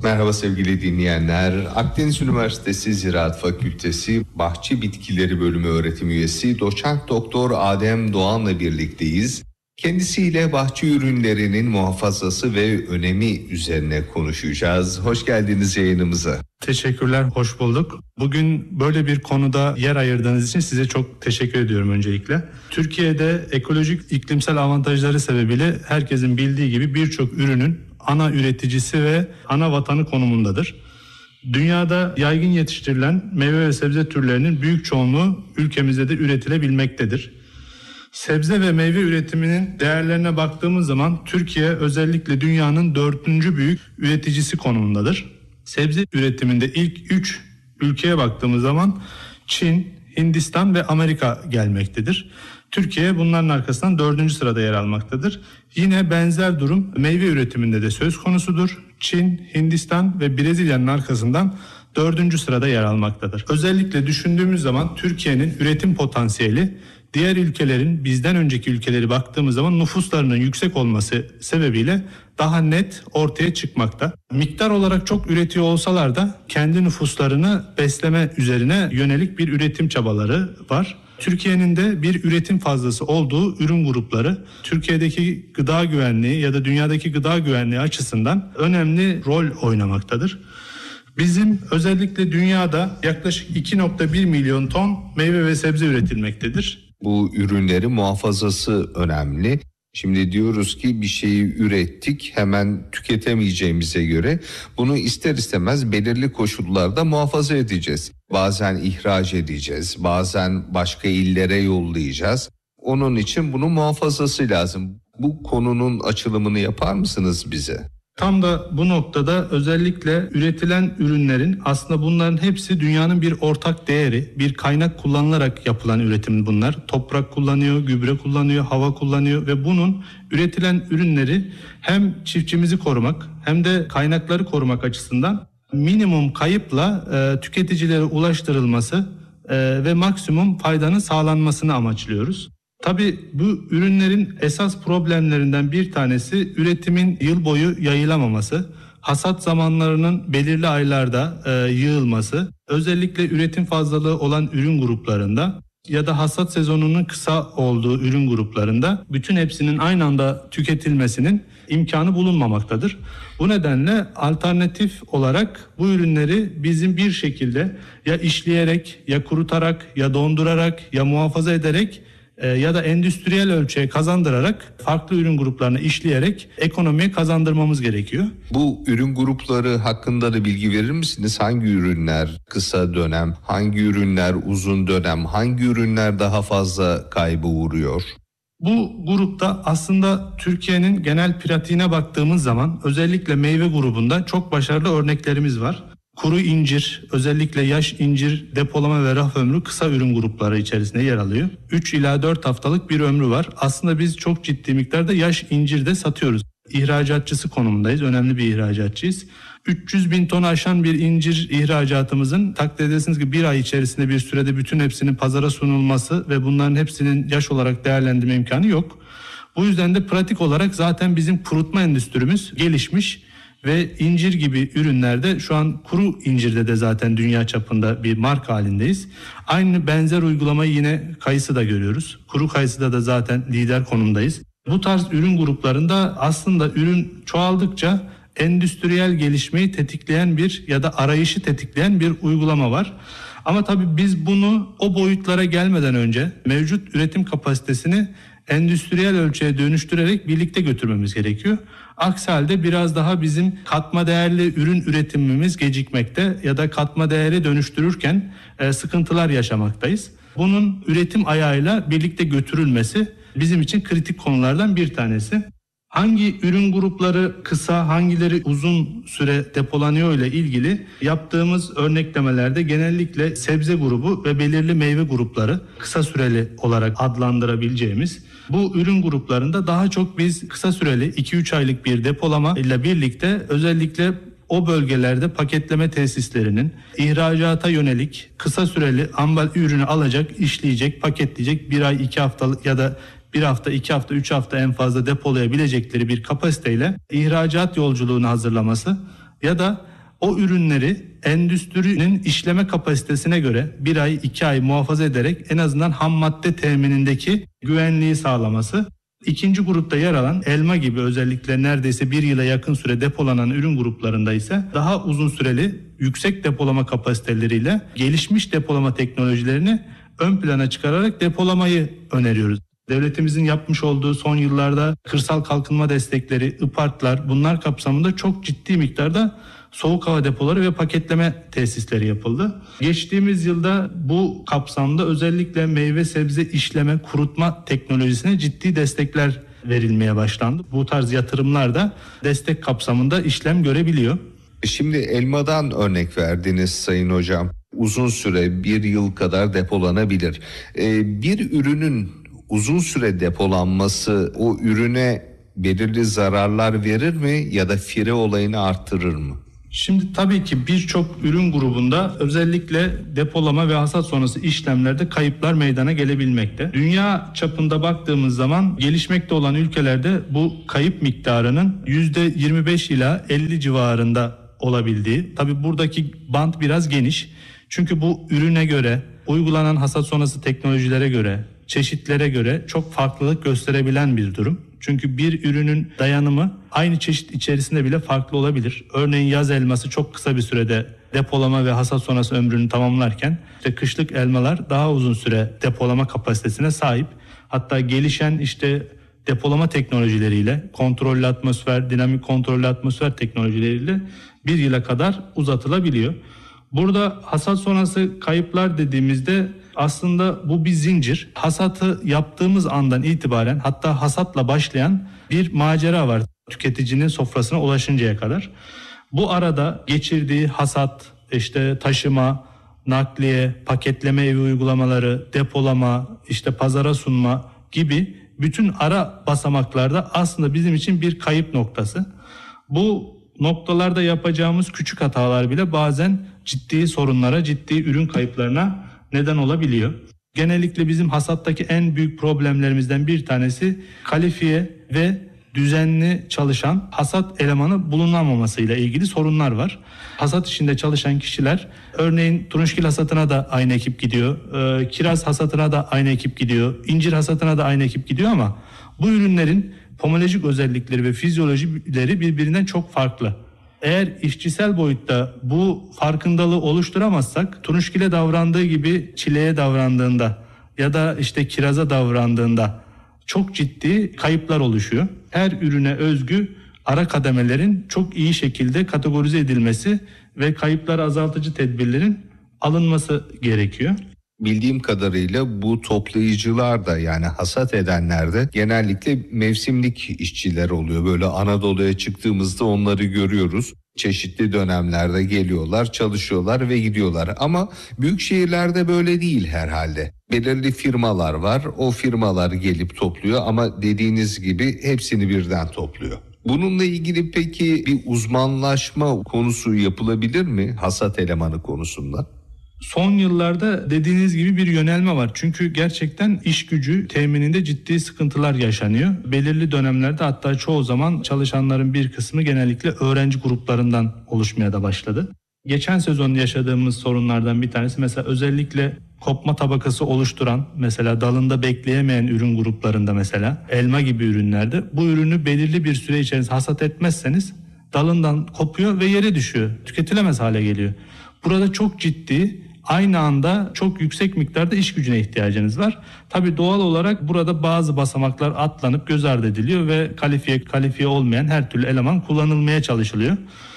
Merhaba sevgili dinleyenler. Akdeniz Üniversitesi Ziraat Fakültesi Bahçe Bitkileri Bölümü öğretim üyesi Doçent Doktor Adem Doğan'la birlikteyiz. Kendisiyle bahçe ürünlerinin muhafazası ve önemi üzerine konuşacağız. Hoş geldiniz yayınımıza. Teşekkürler, hoş bulduk. Bugün böyle bir konuda yer ayırdığınız için size çok teşekkür ediyorum öncelikle. Türkiye'de ekolojik iklimsel avantajları sebebiyle herkesin bildiği gibi birçok ürünün ana üreticisi ve ana vatanı konumundadır. Dünyada yaygın yetiştirilen meyve ve sebze türlerinin büyük çoğunluğu ülkemizde de üretilebilmektedir. Sebze ve meyve üretiminin değerlerine baktığımız zaman Türkiye özellikle dünyanın 4. büyük üreticisi konumundadır. Sebze üretiminde ilk 3 ülkeye baktığımız zaman Çin, Hindistan ve Amerika gelmektedir. Türkiye bunların arkasından 4. sırada yer almaktadır. Yine benzer durum meyve üretiminde de söz konusudur. Çin, Hindistan ve Brezilya'nın arkasından 4. sırada yer almaktadır. Özellikle düşündüğümüz zaman Türkiye'nin üretim potansiyeli diğer ülkelerin, bizden önceki ülkeleri baktığımız zaman nüfuslarının yüksek olması sebebiyle daha net ortaya çıkmakta. Miktar olarak çok üretiyor olsalar da kendi nüfuslarını besleme üzerine yönelik bir üretim çabaları var. Türkiye'nin de bir üretim fazlası olduğu ürün grupları Türkiye'deki gıda güvenliği ya da dünyadaki gıda güvenliği açısından önemli rol oynamaktadır. Bizim özellikle dünyada yaklaşık 2,1 milyon ton meyve ve sebze üretilmektedir. Bu ürünlerin muhafazası önemli. Şimdi diyoruz ki bir şeyi ürettik, hemen tüketemeyeceğimize göre bunu ister istemez belirli koşullarda muhafaza edeceğiz. Bazen ihraç edeceğiz, bazen başka illere yollayacağız. Onun için bunun muhafazası lazım. Bu konunun açılımını yapar mısınız bize? Tam da bu noktada özellikle üretilen ürünlerin aslında bunların hepsi dünyanın bir ortak değeri, bir kaynak kullanılarak yapılan üretim bunlar. Toprak kullanıyor, gübre kullanıyor, hava kullanıyor ve bunun üretilen ürünleri hem çiftçimizi korumak hem de kaynakları korumak açısından minimum kayıpla tüketicilere ulaştırılması ve maksimum faydanın sağlanmasını amaçlıyoruz. Tabii bu ürünlerin esas problemlerinden bir tanesi üretimin yıl boyu yayılamaması, hasat zamanlarının belirli aylarda yığılması, özellikle üretim fazlalığı olan ürün gruplarında ya da hasat sezonunun kısa olduğu ürün gruplarında bütün hepsinin aynı anda tüketilmesinin imkanı bulunmamaktadır. Bu nedenle alternatif olarak bu ürünleri bizim bir şekilde ya işleyerek, ya kurutarak, ya dondurarak, ya muhafaza ederek ya da endüstriyel ölçüye kazandırarak farklı ürün gruplarını işleyerek ekonomiye kazandırmamız gerekiyor. Bu ürün grupları hakkında da bilgi verir misiniz? Hangi ürünler kısa dönem, hangi ürünler uzun dönem, hangi ürünler daha fazla kaybı uğruyor? Bu grupta aslında Türkiye'nin genel pratiğine baktığımız zaman özellikle meyve grubunda çok başarılı örneklerimiz var. Kuru incir, özellikle yaş incir depolama ve raf ömrü kısa ürün grupları içerisinde yer alıyor. 3 ila 4 haftalık bir ömrü var. Aslında biz çok ciddi miktarda yaş incir de satıyoruz. İhracatçısı konumundayız, önemli bir ihracatçıyız. 300 bin ton aşan bir incir ihracatımızın takdir edersiniz ki bir ay içerisinde bir sürede bütün hepsinin pazara sunulması ve bunların hepsinin yaş olarak değerlendirme imkanı yok. Bu yüzden de pratik olarak zaten bizim kurutma endüstrimiz gelişmiş. Ve incir gibi ürünlerde şu an kuru incirde de zaten dünya çapında bir marka halindeyiz. Aynı benzer uygulamayı yine kayısıda görüyoruz. Kuru kayısıda da zaten lider konumdayız. Bu tarz ürün gruplarında aslında ürün çoğaldıkça endüstriyel gelişmeyi tetikleyen bir ya da arayışı tetikleyen bir uygulama var. Ama tabii biz bunu o boyutlara gelmeden önce mevcut üretim kapasitesini endüstriyel ölçüye dönüştürerek birlikte götürmemiz gerekiyor. Aksi halde biraz daha bizim katma değerli ürün üretimimiz gecikmekte ya da katma değeri dönüştürürken sıkıntılar yaşamaktayız. Bunun üretim ayağıyla birlikte götürülmesi bizim için kritik konulardan bir tanesi. Hangi ürün grupları kısa, hangileri uzun süre depolanıyor ile ilgili yaptığımız örneklemelerde genellikle sebze grubu ve belirli meyve grupları kısa süreli olarak adlandırabileceğimiz bu ürün gruplarında daha çok biz kısa süreli 2-3 aylık bir depolama ile birlikte özellikle o bölgelerde paketleme tesislerinin ihracata yönelik kısa süreli ambalaj ürünü alacak, işleyecek, paketleyecek bir ay 2 haftalık ya da bir hafta, 2 hafta, 3 hafta en fazla depolayabilecekleri bir kapasiteyle ihracat yolculuğunu hazırlaması ya da O ürünleri endüstrinin işleme kapasitesine göre 1 ay 2 ay muhafaza ederek en azından ham madde teminindeki güvenliği sağlaması. İkinci grupta yer alan elma gibi özellikle neredeyse 1 yıla yakın süre depolanan ürün gruplarında ise daha uzun süreli yüksek depolama kapasiteleriyle gelişmiş depolama teknolojilerini ön plana çıkararak depolamayı öneriyoruz. Devletimizin yapmış olduğu son yıllarda kırsal kalkınma destekleri, IPART'lar bunlar kapsamında çok ciddi miktarda soğuk hava depoları ve paketleme tesisleri yapıldı. Geçtiğimiz yılda bu kapsamda özellikle meyve sebze işleme, kurutma teknolojisine ciddi destekler verilmeye başlandı. Bu tarz yatırımlar da destek kapsamında işlem görebiliyor. Şimdi elmadan örnek verdiniz Sayın Hocam. Uzun süre 1 yıl kadar depolanabilir. Bir ürünün uzun süre depolanması o ürüne belirli zararlar verir mi ya da fire olayını arttırır mı? Şimdi tabii ki birçok ürün grubunda özellikle depolama ve hasat sonrası işlemlerde kayıplar meydana gelebilmekte. Dünya çapında baktığımız zaman gelişmekte olan ülkelerde bu kayıp miktarının %25 ila 50 civarında olabildiği. Tabii buradaki bant biraz geniş. Çünkü bu ürüne göre, uygulanan hasat sonrası teknolojilere göre, çeşitlere göre çok farklılık gösterebilen bir durum. Çünkü bir ürünün dayanımı aynı çeşit içerisinde bile farklı olabilir. Örneğin yaz elması çok kısa bir sürede depolama ve hasat sonrası ömrünü tamamlarken kışlık elmalar daha uzun süre depolama kapasitesine sahip. Hatta gelişen depolama teknolojileriyle, kontrollü atmosfer, dinamik kontrollü atmosfer teknolojileriyle 1 yıla kadar uzatılabiliyor. Burada hasat sonrası kayıplar dediğimizde aslında bu bir zincir. Hasatı yaptığımız andan itibaren hatta hasatla başlayan bir macera var tüketicinin sofrasına ulaşıncaya kadar. Bu arada geçirdiği hasat, taşıma, nakliye, paketleme evi uygulamaları, depolama, pazara sunma gibi bütün ara basamaklarda aslında bizim için bir kayıp noktası. Bu noktalarda yapacağımız küçük hatalar bile bazen ciddi sorunlara, ciddi ürün kayıplarına neden olabiliyor. Genellikle bizim hasattaki en büyük problemlerimizden bir tanesi kalifiye ve düzenli çalışan hasat elemanı bulunamamasıyla ilgili sorunlar var. Hasat işinde çalışan kişiler örneğin turunçgil hasatına da aynı ekip gidiyor, kiraz hasatına da aynı ekip gidiyor, incir hasatına da aynı ekip gidiyor ama bu ürünlerin pomolojik özellikleri ve fizyolojileri birbirinden çok farklı. Eğer işçisel boyutta bu farkındalığı oluşturamazsak turunçgile davrandığı gibi çileğe davrandığında ya da kiraza davrandığında çok ciddi kayıplar oluşuyor. Her ürüne özgü ara kademelerin çok iyi şekilde kategorize edilmesi ve kayıpları azaltıcı tedbirlerin alınması gerekiyor. Bildiğim kadarıyla bu toplayıcılar da yani hasat edenler de genellikle mevsimlik işçiler oluyor. Böyle Anadolu'ya çıktığımızda onları görüyoruz. Çeşitli dönemlerde geliyorlar, çalışıyorlar ve gidiyorlar. Ama büyük şehirlerde böyle değil herhalde. Belirli firmalar var. O firmalar gelip topluyor ama dediğiniz gibi hepsini birden topluyor. Bununla ilgili peki bir uzmanlaşma konusu yapılabilir mi hasat elemanı konusunda? Son yıllarda dediğiniz gibi bir yönelme var. Çünkü gerçekten iş gücü temininde ciddi sıkıntılar yaşanıyor. Belirli dönemlerde hatta çoğu zaman çalışanların bir kısmı genellikle öğrenci gruplarından oluşmaya da başladı. Geçen sezon yaşadığımız sorunlardan bir tanesi mesela özellikle kopma tabakası oluşturan mesela dalında bekleyemeyen ürün gruplarında mesela elma gibi ürünlerde bu ürünü belirli bir süre içerisinde hasat etmezseniz dalından kopuyor ve yere düşüyor. Tüketilemez hale geliyor. Burada çok ciddi aynı anda çok yüksek miktarda iş gücüne ihtiyacınız var. Tabii doğal olarak burada bazı basamaklar atlanıp göz ardı ediliyor ve kalifiye olmayan her türlü eleman kullanılmaya çalışılıyor.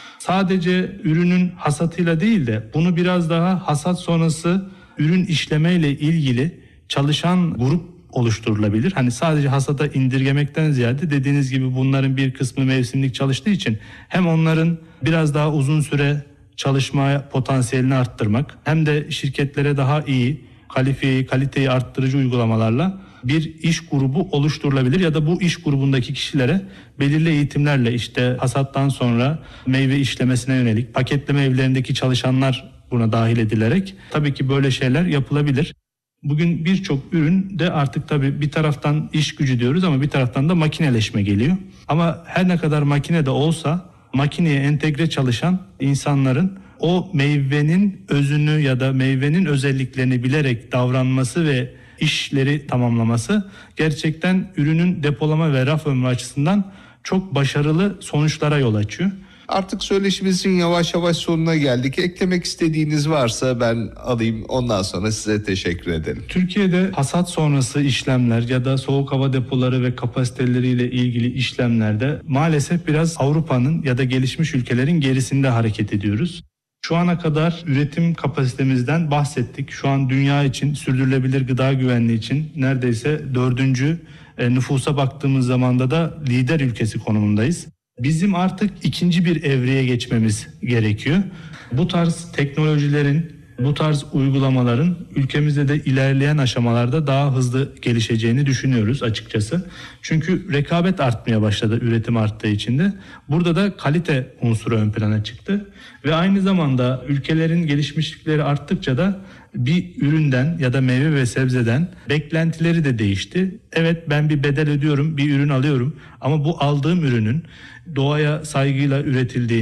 Sadece ürünün hasatıyla değil de bunu biraz daha hasat sonrası ürün işlemeyle ilgili çalışan grup oluşturulabilir. Hani sadece hasata indirgemekten ziyade dediğiniz gibi bunların bir kısmı mevsimlik çalıştığı için hem onların biraz daha uzun süre çalışma potansiyelini arttırmak hem de şirketlere daha iyi kaliteyi arttırıcı uygulamalarla bir iş grubu oluşturulabilir ya da bu iş grubundaki kişilere belirli eğitimlerle hasattan sonra meyve işlemesine yönelik paketleme evlerindeki çalışanlar buna dahil edilerek tabii ki böyle şeyler yapılabilir. Bugün birçok ürün de artık tabii bir taraftan iş gücü diyoruz ama bir taraftan da makineleşme geliyor. Ama her ne kadar makine de olsa makineye entegre çalışan insanların o meyvenin özünü ya da meyvenin özelliklerini bilerek davranması ve işleri tamamlaması gerçekten ürünün depolama ve raf ömrü açısından çok başarılı sonuçlara yol açıyor. Artık söyleşimizin yavaş yavaş sonuna geldik. Eklemek istediğiniz varsa ben alayım, ondan sonra size teşekkür ederim. Türkiye'de hasat sonrası işlemler ya da soğuk hava depoları ve kapasiteleriyle ilgili işlemlerde maalesef biraz Avrupa'nın ya da gelişmiş ülkelerin gerisinde hareket ediyoruz. Şu ana kadar üretim kapasitemizden bahsettik. Şu an dünya için sürdürülebilir gıda güvenliği için neredeyse 4. nüfusa baktığımız zamanda da lider ülkesi konumundayız. Bizim artık ikinci bir evreye geçmemiz gerekiyor. Bu tarz teknolojilerin, bu tarz uygulamaların ülkemizde de ilerleyen aşamalarda daha hızlı gelişeceğini düşünüyoruz açıkçası. Çünkü rekabet artmaya başladı üretim arttığı için de. Burada da kalite unsuru ön plana çıktı. Ve aynı zamanda ülkelerin gelişmişlikleri arttıkça da bir üründen ya da meyve ve sebzeden beklentileri de değişti. Evet, ben bir bedel ödüyorum, bir ürün alıyorum ama bu aldığım ürünün doğaya saygıyla üretildiğini,